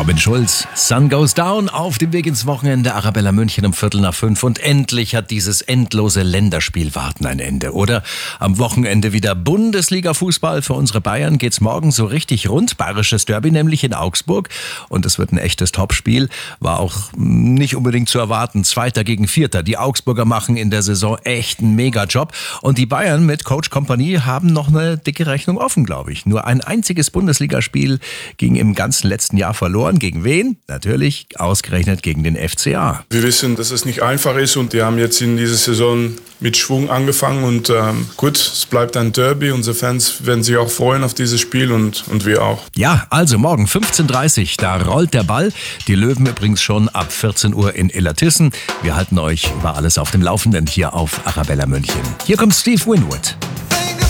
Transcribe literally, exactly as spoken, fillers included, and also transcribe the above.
Robin Schulz, Sun Goes Down auf dem Weg ins Wochenende. Arabella München um Viertel nach fünf. Und endlich hat dieses endlose Länderspielwarten ein Ende, oder? Am Wochenende wieder Bundesliga-Fußball. Für unsere Bayern geht's morgen so richtig rund. Bayerisches Derby nämlich in Augsburg. Und es wird ein echtes Topspiel. War auch nicht unbedingt zu erwarten. Zweiter gegen Vierter. Die Augsburger machen in der Saison echt einen Mega-Job. Und die Bayern mit Coach Kompanie haben noch eine dicke Rechnung offen, glaube ich. Nur ein einziges Bundesligaspiel ging im ganzen letzten Jahr verloren. Gegen wen? Natürlich ausgerechnet gegen den F C A. Wir wissen, dass es nicht einfach ist und die haben jetzt in dieser Saison mit Schwung angefangen und ähm, gut, es bleibt ein Derby. Unsere Fans werden sich auch freuen auf dieses Spiel und, und wir auch. Ja, also morgen fünfzehn Uhr dreißig, da rollt der Ball. Die Löwen übrigens schon ab vierzehn Uhr in Illertissen. Wir halten euch über alles auf dem Laufenden hier auf Arabella München. Hier kommt Steve Winwood.